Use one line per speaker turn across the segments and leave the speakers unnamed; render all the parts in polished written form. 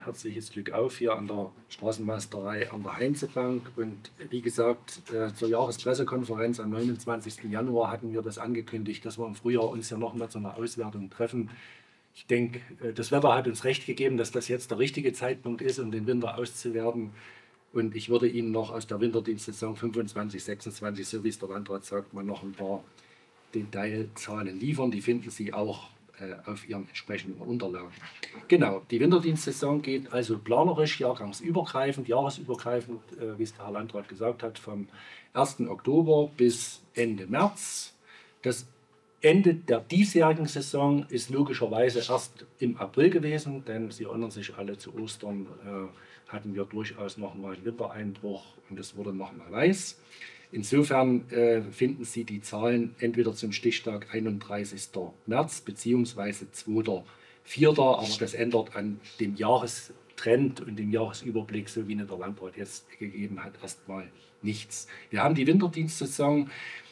Herzliches Glück auf hier an der Straßenmeisterei an der Heinzebank. Und wie gesagt, zur Jahrespressekonferenz am 29. Januar hatten wir das angekündigt, dass wir im Frühjahr uns ja nochmal zu einer Auswertung treffen. Ich denke, das Wetter hat uns recht gegeben, dass das jetzt der richtige Zeitpunkt ist, um den Winter auszuwerten. Und ich würde Ihnen noch aus der Winterdienstsaison 25, 26, so wie es der Landrat sagt, mal noch ein paar Detailzahlen liefern. Die finden Sie auch auf Ihren entsprechenden Unterlagen. Genau, die Winterdienstsaison geht also planerisch, jahrgangsübergreifend, jahresübergreifend, wie es der Herr Landrat gesagt hat, vom 1. Oktober bis Ende März. Das Ende der diesjährigen Saison ist logischerweise erst im April gewesen, denn Sie erinnern sich alle, zu Ostern hatten wir durchaus nochmal einen Wintereinbruch und es wurde nochmal weiß. Insofern finden Sie die Zahlen entweder zum Stichtag 31. März bzw. 2.4., aber das ändert an dem Jahrestrend und dem Jahresüberblick, so wie ihn der Landrat jetzt gegeben hat, erstmal nichts. Wir haben die Winterdienstsaison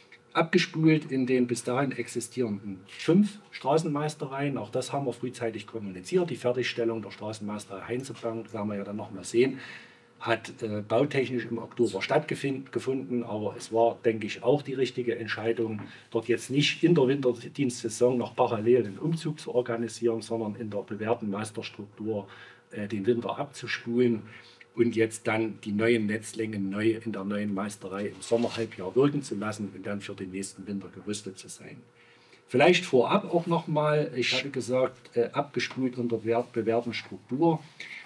abgespult in den bis dahin existierenden 5 Straßenmeistereien. Auch das haben wir frühzeitig kommuniziert. Die Fertigstellung der Straßenmeisterei Heinzebank, werden wir ja dann noch mal sehen, hat bautechnisch im Oktober stattgefunden, aber es war, denke ich, auch die richtige Entscheidung, dort jetzt nicht in der Winterdienstsaison noch parallel den Umzug zu organisieren, sondern in der bewährten Meisterstruktur den Winter abzuspulen und jetzt dann die neuen Netzlängen neu in der neuen Meisterei im Sommerhalbjahr wirken zu lassen und dann für den nächsten Winter gerüstet zu sein. Vielleicht vorab auch nochmal, ich hatte gesagt, abgespult unter bewährten Struktur.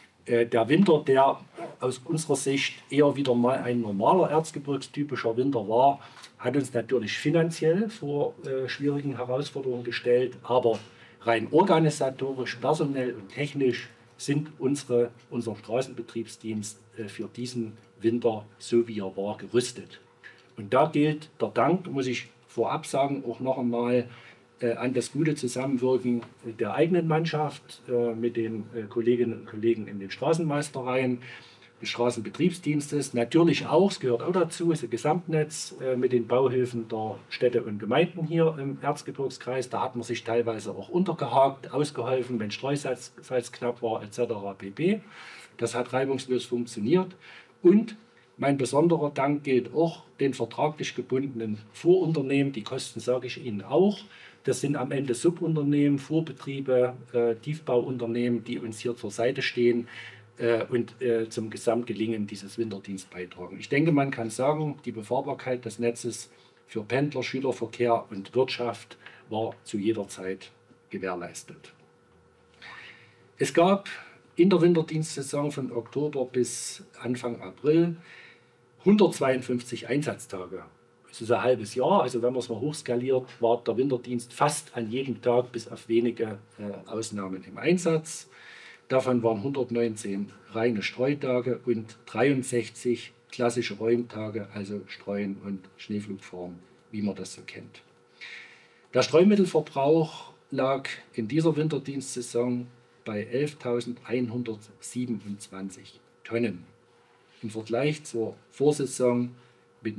Der Winter, der aus unserer Sicht eher wieder mal ein normaler erzgebirgstypischer Winter war, hat uns natürlich finanziell vor schwierigen Herausforderungen gestellt, aber rein organisatorisch, personell und technisch sind unser Straßenbetriebsdienst für diesen Winter, so wie er war, gerüstet. Und da gilt der Dank, muss ich vorab sagen, auch noch einmal an das gute Zusammenwirken der eigenen Mannschaft mit den Kolleginnen und Kollegen in den Straßenmeistereien, des Straßenbetriebsdienstes. Natürlich auch, es gehört auch dazu, ist ein Gesamtnetz mit den Bauhilfen der Städte und Gemeinden hier im Erzgebirgskreis. Da hat man sich teilweise auch untergehakt, ausgeholfen, wenn Streusalz knapp war etc. pp. Das hat reibungslos funktioniert. Und mein besonderer Dank gilt auch den vertraglich gebundenen Vorunternehmen. Die Kosten sage ich Ihnen auch. Das sind am Ende Subunternehmen, Vorbetriebe, Tiefbauunternehmen, die uns hier zur Seite stehen und zum Gesamtgelingen dieses Winterdienstes beitragen. Ich denke, man kann sagen, die Befahrbarkeit des Netzes für Pendler, Schülerverkehr und Wirtschaft war zu jeder Zeit gewährleistet. Es gab in der Winterdienstsaison von Oktober bis Anfang April 152 Einsatztage. Das ist ein halbes Jahr, also wenn man es mal hochskaliert, war der Winterdienst fast an jedem Tag bis auf wenige Ausnahmen im Einsatz. Davon waren 119 reine Streutage und 63 klassische Räumtage, also Streuen und Schneepflugfahren, wie man das so kennt. Der Streumittelverbrauch lag in dieser Winterdienstsaison bei 11.127 Tonnen. Im Vergleich zur Vorsaison mit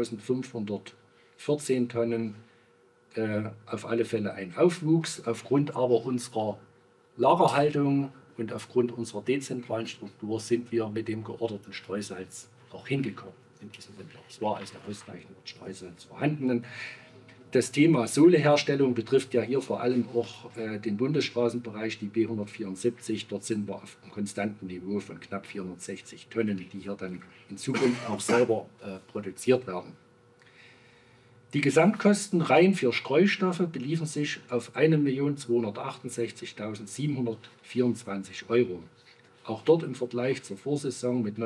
9.514 Tonnen auf alle Fälle ein Aufwuchs. Aufgrund aber unserer Lagerhaltung und aufgrund unserer dezentralen Struktur sind wir mit dem georderten Streusalz auch hingekommen in diesem Winter. Es war also ausreichend Streusalz vorhanden. Das Thema Sohleherstellung betrifft ja hier vor allem auch den Bundesstraßenbereich, die B174. Dort sind wir auf einem konstanten Niveau von knapp 460 Tonnen, die hier dann in Zukunft auch selber produziert werden. Die Gesamtkosten rein für Streustoffe beliefen sich auf 1.268.724 Euro. Auch dort im Vergleich zur Vorsaison mit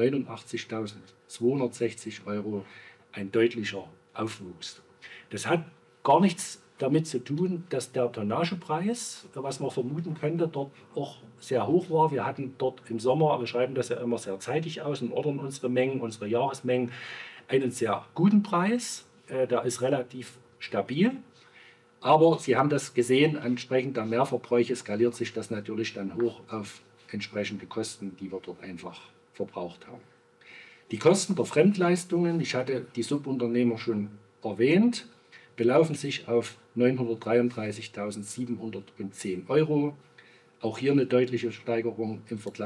989.260 Euro ein deutlicher Aufwuchs. Das hat gar nichts damit zu tun, dass der Tonnagepreis, was man vermuten könnte, dort auch sehr hoch war. Wir hatten dort im Sommer, wir schreiben das ja immer sehr zeitig aus und ordern unsere Mengen, unsere Jahresmengen, einen sehr guten Preis. Der ist relativ stabil. Aber Sie haben das gesehen, entsprechend der Mehrverbräuche skaliert sich das natürlich dann hoch auf entsprechende Kosten, die wir dort einfach verbraucht haben. Die Kosten der Fremdleistungen, ich hatte die Subunternehmer schon erwähnt, belaufen sich auf 933.710 Euro. Auch hier eine deutliche Steigerung im Vergleich